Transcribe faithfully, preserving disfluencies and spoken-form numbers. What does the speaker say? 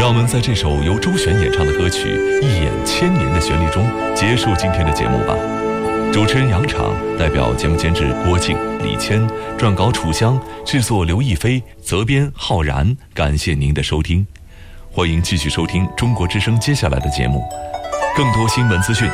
让我们在这首由周璇演唱的歌曲《一眼千年》的旋律中结束今天的节目吧。主持人杨昶，代表节目监制郭靖、李谦，撰稿楚香，制作刘亦菲，责编浩然。感谢您的收听，欢迎继续收听中国之声接下来的节目。更多新闻资讯